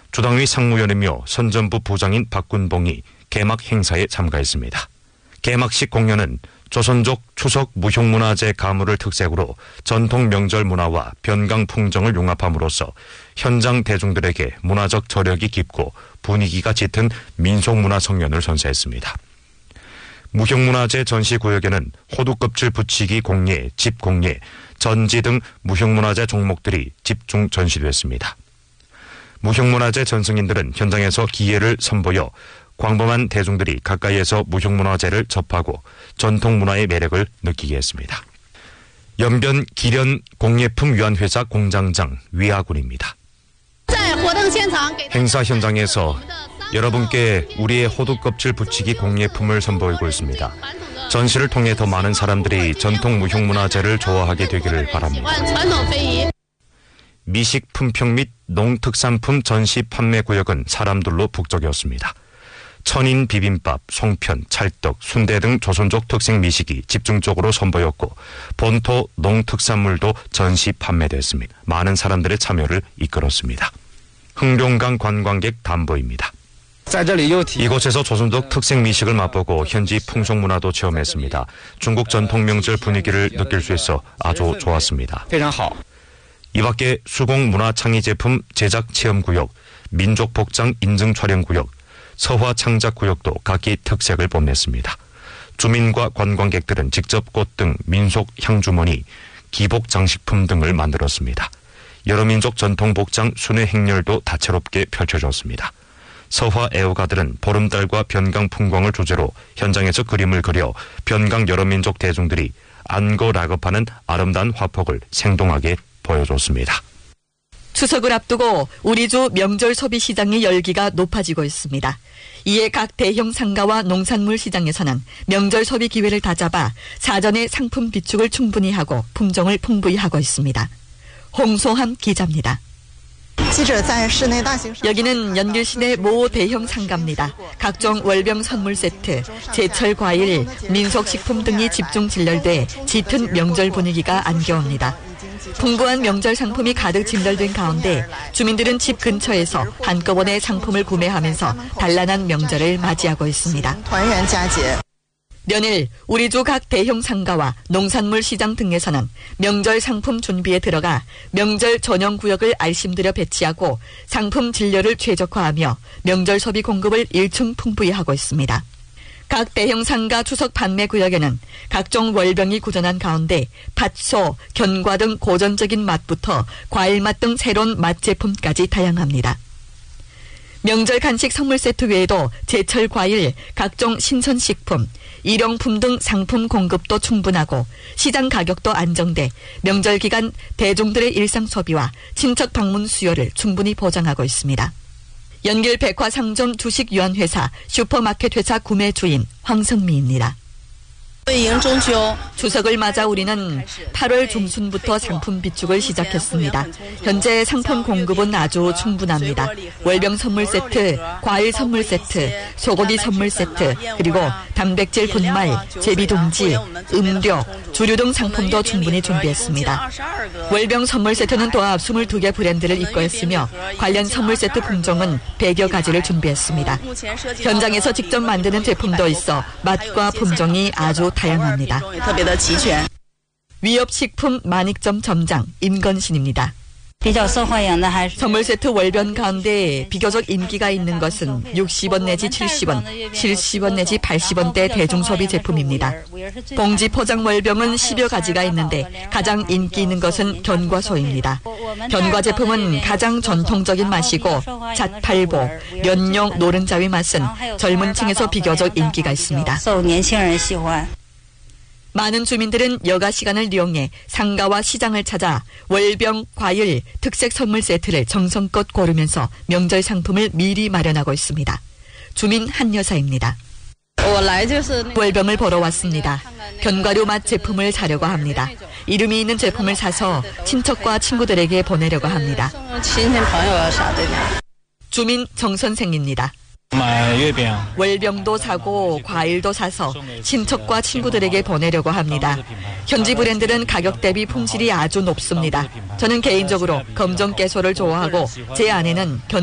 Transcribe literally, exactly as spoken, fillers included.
주당위 상무위원이며 선전부 부장인 박군봉이 개막 행사에 참가했습니다. 개막식 공연은 조선족 추석 무형문화재 가물을 특색으로 전통 명절 문화와 변강 풍정을 융합함으로써 현장 대중들에게 문화적 저력이 깊고 분위기가 짙은 민속문화 성연을 선사했습니다. 무형문화재 전시구역에는 호두껍질 붙이기 공예, 집공예, 전지 등 무형문화재 종목들이 집중 전시됐습니다. 무형문화재 전승인들은 현장에서 기예를 선보여 광범한 대중들이 가까이에서 무형문화재를 접하고 전통문화의 매력을 느끼게 했습니다. 연변 기련 공예품위안회사 공장장 위아군입니다. 행사 현장에서 여러분께 우리의 호두껍질 붙이기 공예품을 선보이고 있습니다. 전시를 통해 더 많은 사람들이 전통 무형문화재를 좋아하게 되기를 바랍니다. 미식 품평 및 농특산품 전시 판매 구역은 사람들로 북적였습니다. 천인 비빔밥, 송편, 찰떡, 순대 등 조선족 특색 미식이 집중적으로 선보였고 본토 농특산물도 전시 판매됐습니다. 많은 사람들의 참여를 이끌었습니다. 흥룡강 관광객 담보입니다. 이곳에서 조선족 특색 미식을 맛보고 현지 풍속문화도 체험했습니다. 중국 전통 명절 분위기를 느낄 수 있어 아주 좋았습니다. 이 밖에 수공 문화창의 제품 제작 체험구역, 민족복장 인증 촬영구역, 서화 창작구역도 각기 특색을 뽐냈습니다. 주민과 관광객들은 직접 꽃 등 민속 향주머니, 기복 장식품 등을 만들었습니다. 여러 민족 전통 복장 순회 행렬도 다채롭게 펼쳐졌습니다. 서화 애호가들은 보름달과 변강 풍광을 주제로 현장에서 그림을 그려 변강 여러 민족 대중들이 안고 락업하는 아름다운 화폭을 생동하게 보여줬습니다. 추석을 앞두고 우리주 명절 소비 시장의 열기가 높아지고 있습니다. 이에 각 대형 상가와 농산물 시장에서는 명절 소비 기회를 다잡아 사전에 상품 비축을 충분히 하고 품종을 풍부히 하고 있습니다. 홍소함 기자입니다. 여기는 연길 시내 모 대형 상가입니다. 각종 월병 선물 세트, 제철 과일, 민속식품 등이 집중 진열돼 짙은 명절 분위기가 안겨옵니다. 풍부한 명절 상품이 가득 진열된 가운데 주민들은 집 근처에서 한꺼번에 상품을 구매하면서 단란한 명절을 맞이하고 있습니다. 연일 우리주 각 대형 상가와 농산물 시장 등에서는 명절 상품 준비에 들어가 명절 전용 구역을 알심들여 배치하고 상품 진열을 최적화하며 명절 소비 공급을 일층 풍부히 하고 있습니다. 각 대형 상가 추석 판매 구역에는 각종 월병이 구전한 가운데 팥소, 견과 등 고전적인 맛부터 과일 맛 등 새로운 맛 제품까지 다양합니다. 명절 간식 선물 세트 외에도 제철 과일, 각종 신선식품, 일용품 등 상품 공급도 충분하고 시장 가격도 안정돼 명절 기간 대중들의 일상 소비와 친척 방문 수요를 충분히 보장하고 있습니다. 연길 백화상점 주식유한회사 슈퍼마켓 회사 구매 주인 황성미입니다. 추석을 맞아 우리는 팔월 중순부터 상품 비축을 시작했습니다. 현재 상품 공급은 아주 충분합니다. 월병 선물 세트, 과일 선물 세트, 소고기 선물 세트, 그리고 단백질 분말, 제비동지, 음료, 주류 등 상품도 충분히 준비했습니다. 월병 선물 세트는 또한 이십이 개 브랜드를 입고했으며 관련 선물 세트 품종은 백여 가지를 준비했습니다. 현장에서 직접 만드는 제품도 있어 맛과 품종이 아주 다양합니다. 위협식품 만익점 점장 임건신입니다. 선물 세트 월변 가운데 비교적 인기가 있는 것은 육십 원 내지 칠십 원, 칠십 원 내지 팔십 원대 대중소비 제품입니다. 봉지 포장 월병은 십여 가지가 있는데 가장 인기 있는 것은 견과소입니다. 견과 제품은 가장 전통적인 맛이고 잣팔보, 연용 노른자위 맛은 젊은 층에서 비교적 인기가 있습니다. 많은 주민들은 여가 시간을 이용해 상가와 시장을 찾아 월병, 과일, 특색 선물 세트를 정성껏 고르면서 명절 상품을 미리 마련하고 있습니다. 주민 한 여사입니다. 월병을 보러 왔습니다. 견과류 맛 제품을 사려고 합니다. 이름이 있는 제품을 사서 친척과 친구들에게 보내려고 합니다. 주민 정 선생입니다. 월병도 사고 과일도 사서 친척과 친구들에게 보내려고 합니다. 현지 브랜드는 가격 대비 품질이 아주 높습니다. 저는 개인적으로 검정 깨소를 좋아하고 제 아내는 견